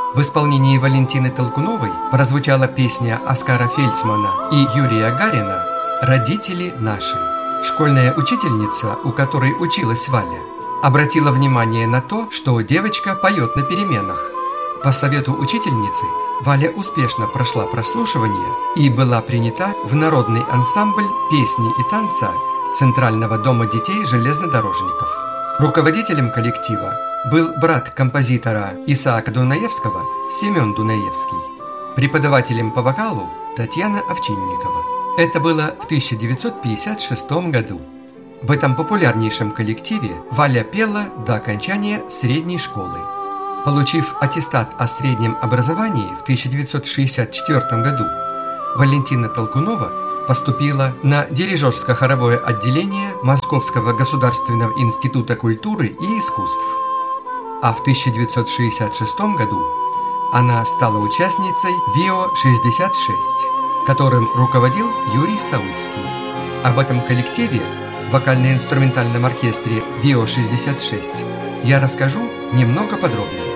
В исполнении Валентины Толкуновой прозвучала песня Оскара Фельдсмана и Юрия Гарина «Родители наши». Школьная учительница, у которой училась Валя, обратила внимание на то, что девочка поет на переменах. По совету учительницы Валя успешно прошла прослушивание и была принята в народный ансамбль песни и танца Центрального дома детей железнодорожников. Руководителем коллектива был брат композитора Исаака Дунаевского Семен Дунаевский, преподавателем по вокалу Татьяна Овчинникова. Это было в 1956 году. В этом популярнейшем коллективе Валя пела до окончания средней школы. Получив аттестат о среднем образовании в 1964 году, Валентина Толкунова поступила на дирижерско-хоровое отделение Московского государственного института культуры и искусств. А в 1966 году она стала участницей ВИО-66, которым руководил Юрий Саульский. Об этом коллективе в вокально-инструментальном оркестре ВИО-66 я расскажу немного подробнее.